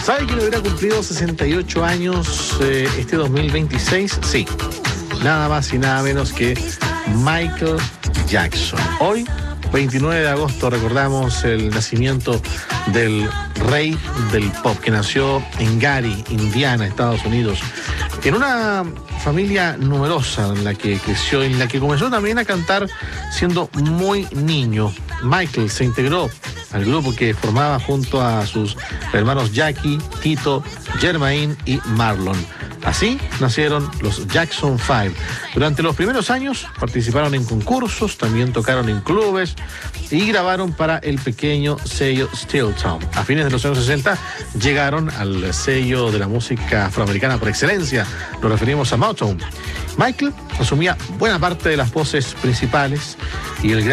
¿Sabe quién hubiera cumplido 68 años este 2026? Sí, nada más y nada menos que Michael Jackson. Hoy, 29 de agosto, recordamos el nacimiento del rey del pop, que nació en Gary, Indiana, Estados Unidos, en una familia numerosa en la que creció, en la que comenzó también a cantar siendo muy niño. Michael se integró al grupo que formaba junto a sus hermanos Jackie, Tito, Jermaine y Marlon. Así nacieron los Jackson 5. Durante los primeros años participaron en concursos, también tocaron en clubes y grabaron para el pequeño sello Steeltown. A fines de los años 60 llegaron al sello de la música afroamericana por excelencia. Nos referimos a Motown. Michael asumía buena parte de las voces principales y el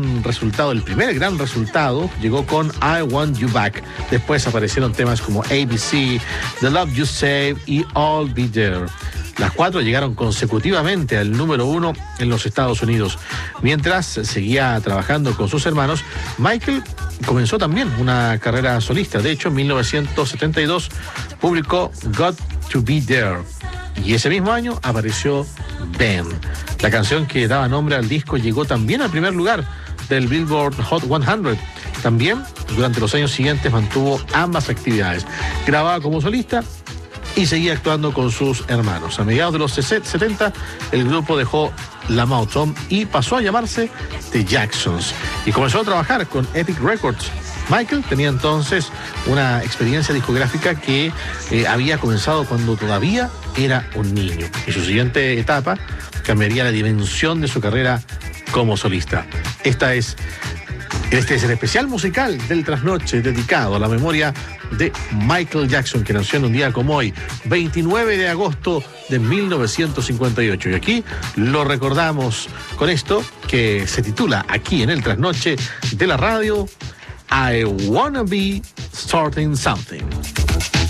primer gran resultado llegó con I Want You Back. Después aparecieron temas como ABC, The Love You Save y I'll Be There. Las cuatro llegaron consecutivamente al número 1 en los Estados Unidos. Mientras seguía trabajando con sus hermanos, Michael comenzó también una carrera solista. De hecho, en 1972 publicó Got to Be There. Y ese mismo año apareció Ben. La canción que daba nombre al disco llegó también al primer lugar del Billboard Hot 100. También, durante los años siguientes, mantuvo ambas actividades. Grababa como solista y seguía actuando con sus hermanos. A mediados de los 70, el grupo dejó la Motown y pasó a llamarse The Jacksons. Y comenzó a trabajar con Epic Records. Michael tenía entonces una experiencia discográfica que había comenzado cuando todavía era un niño. Y su siguiente etapa cambiaría la dimensión de su carrera como solista. Este es el especial musical del Trasnoche dedicado a la memoria de Michael Jackson, que nació en un día como hoy, 29 de agosto de 1958. Y aquí lo recordamos con esto que se titula aquí en el Trasnoche de la radio, I Wanna Be Starting Something.